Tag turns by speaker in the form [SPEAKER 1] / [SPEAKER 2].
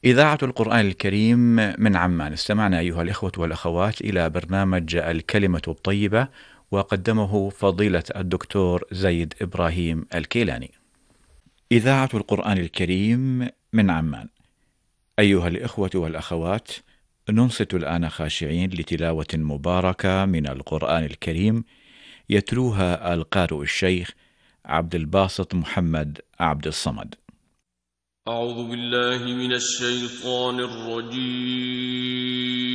[SPEAKER 1] إذاعة القرآن الكريم من عمان. استمعنا أيها الإخوة والأخوات إلى برنامج الكلمة الطيبة، وقدمه فضيلة الدكتور زيد إبراهيم الكيلاني. إذاعة القرآن الكريم من عمان. أيها الإخوة والأخوات، ننصت الآن خاشعين لتلاوة مباركة من القرآن الكريم يتلوها القارئ الشيخ عبد الباسط محمد عبد الصمد.
[SPEAKER 2] أعوذ بالله من الشيطان الرجيم.